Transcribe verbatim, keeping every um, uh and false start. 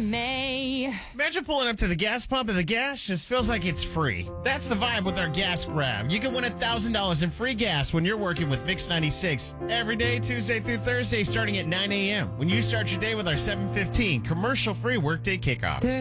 May. Imagine pulling up to the gas pump and the gas just feels like it's free. That's the vibe with our gas grab. You can win one thousand dollars in free gas when you're working with Mix ninety-six. Every day, Tuesday through Thursday, starting at nine a.m. when you start your day with our seven fifteen commercial-free workday kickoff.